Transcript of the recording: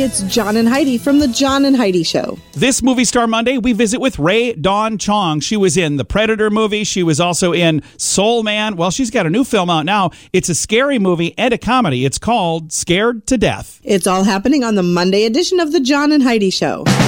it's John and Heidi from The John and Heidi Show. This Movie Star Monday, we visit with Rae Dawn Chong. She was in the Predator movie. She was also in Soul Man. Well, she's got a new film out now. It's a scary movie and a comedy. It's called Scared to Death. It's all happening on the Monday edition of The John and Heidi Show.